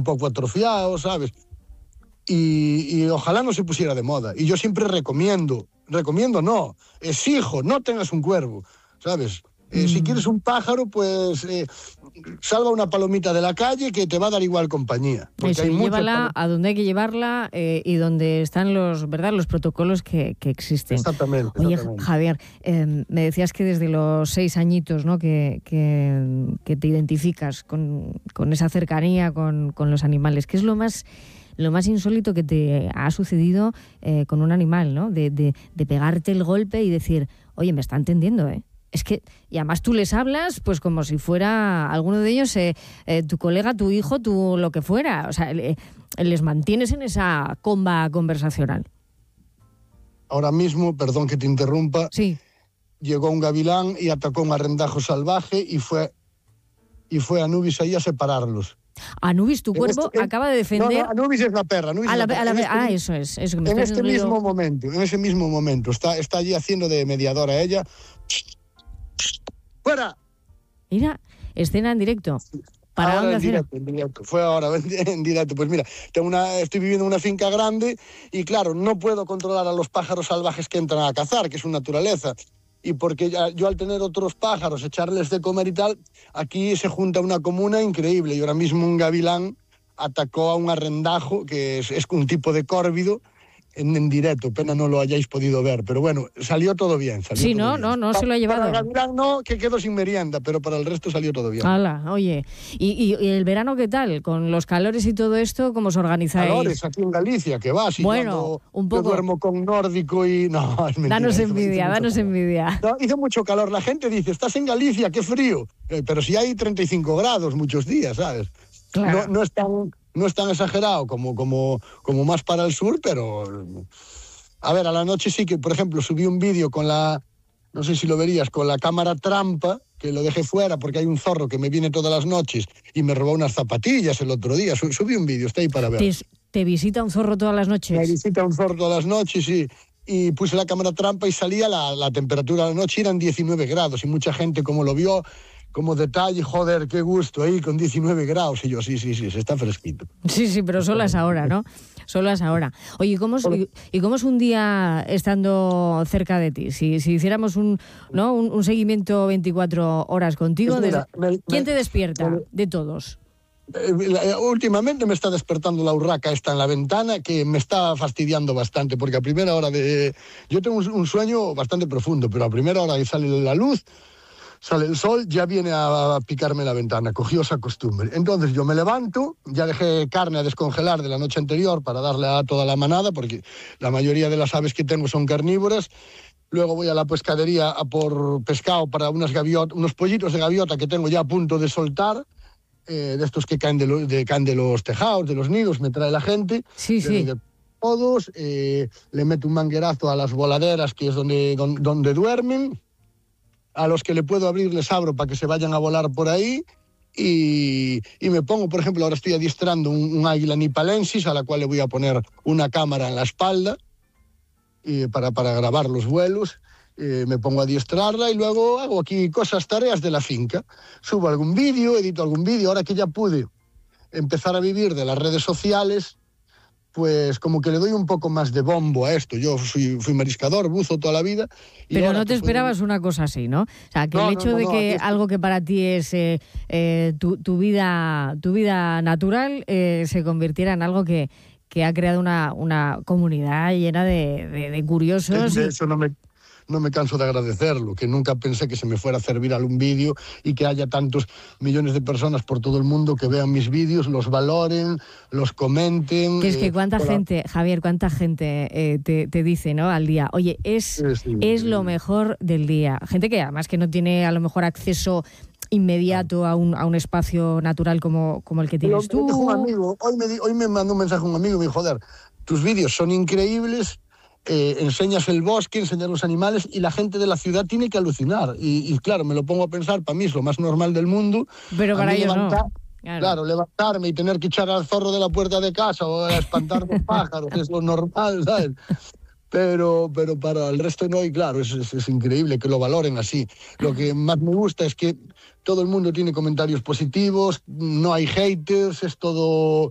poco atrofiado, ¿sabes? Y ojalá no se pusiera de moda. Y yo siempre recomiendo no, exijo, no tengas un cuervo, ¿sabes? Si quieres un pájaro, pues salva una palomita de la calle que te va a dar igual compañía. Eso, y llévala a donde hay que llevarla y donde están los protocolos que existen. Exactamente. Oye, Javier, me decías que desde los 6 añitos, ¿no? que te identificas con esa cercanía con los animales. ¿Qué es lo más insólito que te ha sucedido con un animal, ¿no? De pegarte el golpe y decir, oye, me está entendiendo, ¿eh? Es que, y además tú les hablas pues como si fuera alguno de ellos tu colega, tu hijo, tu lo que fuera. O sea, les mantienes en esa comba conversacional. Ahora mismo, perdón que te interrumpa, sí. Llegó un gavilán y atacó un arrendajo salvaje y fue Anubis ahí a separarlos. Anubis, tu cuervo, acaba de defender... No, Anubis es la perra. Eso es. En ese mismo momento. Está allí haciendo de mediadora ella. ¡Fuera! Mira, escena en directo. ¿Para ahora dónde hacer? En directo. Fue ahora en directo. Pues mira, estoy viviendo en una finca grande y claro, no puedo controlar a los pájaros salvajes que entran a cazar, que es su naturaleza. Y porque yo al tener otros pájaros, echarles de comer y tal, aquí se junta una comuna increíble. Y ahora mismo un gavilán atacó a un arrendajo, que es un tipo de córvido, en directo. Pena no lo hayáis podido ver, pero bueno, salió todo bien. No se lo ha llevado. Para el gavilán no, que quedó sin merienda, pero para el resto salió todo bien. Hala, oye, ¿y el verano qué tal? Con los calores y todo esto, ¿cómo os organizáis? Calores aquí en Galicia, que vas. Bueno, un poco. Yo duermo con nórdico y... No, es mentira. Danos envidia. No, hizo mucho calor. La gente dice, estás en Galicia, qué frío. Pero si hay 35 grados muchos días, ¿sabes? Claro. No es tan exagerado como más para el sur, pero... A ver, a la noche sí que, por ejemplo, subí un vídeo con no sé si lo verías, con la cámara trampa, que lo dejé fuera porque hay un zorro que me viene todas las noches y me robó unas zapatillas el otro día. Subí un vídeo, está ahí para ver. ¿Te visita un zorro todas las noches? Me visita un zorro todas las noches, sí. Y puse la cámara trampa y salía la temperatura de la noche, eran 19 grados. Y mucha gente, como lo vio, como detalle, joder, qué gusto ahí con 19 grados. Y yo, sí, se está fresquito. Sí, pero solo es ahora, ¿no? Solo es ahora. Oye, ¿y cómo es un día estando cerca de ti? Si hiciéramos un seguimiento 24 horas contigo, pues mira, ¿quién te despierta de todos? Últimamente me está despertando la urraca esta en la ventana, que me está fastidiando bastante, porque a primera hora yo tengo un sueño bastante profundo, pero a primera hora que sale la luz, sale el sol, ya viene a picarme la ventana, cogió esa costumbre. Entonces yo me levanto, ya dejé carne a descongelar de la noche anterior para darle a toda la manada, porque la mayoría de las aves que tengo son carnívoras. Luego voy a la pescadería a por pescado para unos pollitos de gaviota que tengo ya a punto de soltar, de estos que caen de los tejados, de los nidos, me trae la gente. Sí. De todos, le meto un manguerazo a las voladeras, que es donde duermen. A los que le puedo abrir les abro para que se vayan a volar por ahí y me pongo, por ejemplo, ahora estoy adiestrando un águila nipalensis a la cual le voy a poner una cámara en la espalda para grabar los vuelos. Me pongo a adiestrarla y luego hago aquí tareas de la finca. Subo algún vídeo, edito algún vídeo. Ahora que ya pude empezar a vivir de las redes sociales, pues como que le doy un poco más de bombo a esto. Yo fui mariscador, buzo toda la vida. Pero no te esperabas una cosa así, ¿no? O sea, que el hecho de que algo que para ti es tu vida natural se convirtiera en algo que ha creado una comunidad llena de curiosos. De eso no me canso de agradecerlo, que nunca pensé que se me fuera a hacer viral un vídeo y que haya tantos millones de personas por todo el mundo que vean mis vídeos, los valoren, los comenten. Que es que cuánta gente, Javier, te dice, ¿no?, al día, oye, es lo mejor del día. Gente que además que no tiene a lo mejor acceso inmediato a un espacio natural como el que tienes tú. Un amigo, hoy me mandó un mensaje un amigo y me dijo, joder, tus vídeos son increíbles, enseñas el bosque, enseñas los animales y la gente de la ciudad tiene que alucinar. Y claro, me lo pongo a pensar, para mí es lo más normal del mundo. Pero para ellos no. Claro, levantarme y tener que echar al zorro de la puerta de casa o espantar los pájaros, es lo normal, ¿sabes? Pero para el resto no, y claro, es increíble que lo valoren así. Lo que más me gusta es que todo el mundo tiene comentarios positivos, no hay haters, es todo